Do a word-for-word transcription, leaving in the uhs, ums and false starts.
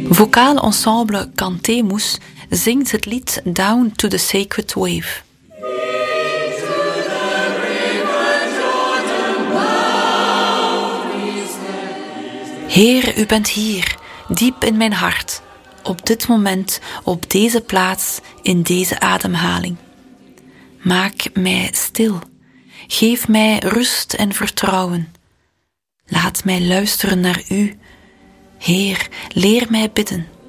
Vocaal ensemble Cantemus zingt het lied Down to the Sacred Wave. Heer, u bent hier, diep in mijn hart, op dit moment, op deze plaats, in deze ademhaling. Maak mij stil, geef mij rust en vertrouwen. Laat mij luisteren naar u. Heer, leer mij bidden.